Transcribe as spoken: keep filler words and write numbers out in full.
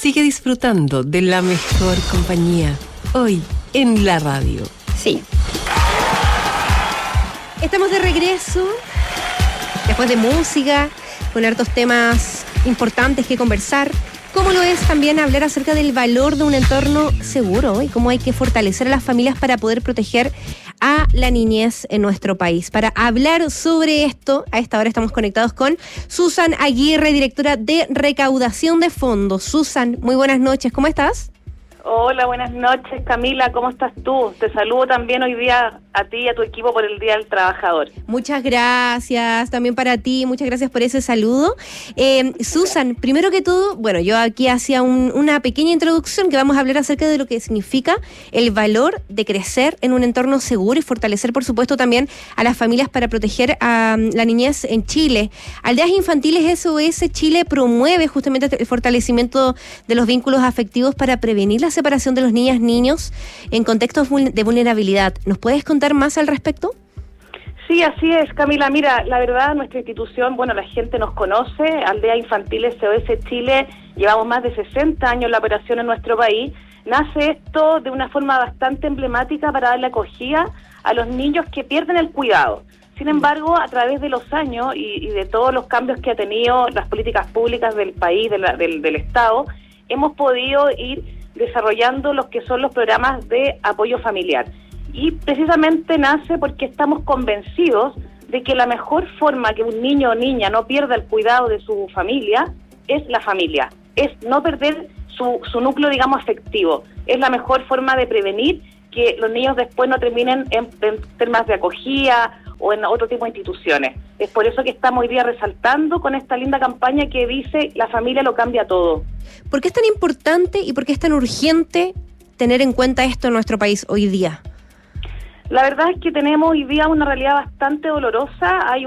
Sigue disfrutando de la mejor compañía, hoy en la radio. Sí. Estamos de regreso, después de música, con hartos temas importantes que conversar. Cómo lo es también hablar acerca del valor de un entorno seguro y cómo hay que fortalecer a las familias para poder proteger a la niñez en nuestro país. Para hablar sobre esto, a esta hora estamos conectados con Susan Aguirre, directora de Recaudación de Fondos. Susan, muy buenas noches, ¿cómo estás? Hola, buenas noches, Camila, ¿cómo estás tú? Te saludo también hoy día a ti y a tu equipo por el Día del Trabajador. Muchas gracias, también para ti, muchas gracias por ese saludo. Eh, Susan, primero que todo, bueno, yo aquí hacía un, una pequeña introducción que vamos a hablar acerca de lo que significa el valor de crecer en un entorno seguro y fortalecer, por supuesto, también a las familias para proteger a la niñez en Chile. Aldeas Infantiles S O S Chile promueve justamente el fortalecimiento de los vínculos afectivos para prevenir la separación de los niñas niños en contextos de vulnerabilidad. ¿Nos puedes contar más al respecto? Sí, así es, Camila. Mira, la verdad, nuestra institución, bueno, la gente nos conoce, Aldea Infantil S O S Chile, llevamos más de sesenta años en la operación en nuestro país. Nace esto de una forma bastante emblemática para darle acogida a los niños que pierden el cuidado. Sin embargo, a través de los años y, y de todos los cambios que ha tenido las políticas públicas del país, de la, del, del Estado, hemos podido ir desarrollando los que son los programas de apoyo familiar. Y precisamente nace porque estamos convencidos de que la mejor forma que un niño o niña no pierda el cuidado de su familia es la familia, es no perder su, su núcleo, digamos, afectivo. Es la mejor forma de prevenir que los niños después no terminen en, en temas de acogida o en otro tipo de instituciones. Es por eso que estamos hoy día resaltando con esta linda campaña que dice la familia lo cambia todo. ¿Por qué es tan importante y por qué es tan urgente tener en cuenta esto en nuestro país hoy día? La verdad es que tenemos hoy día una realidad bastante dolorosa. Hay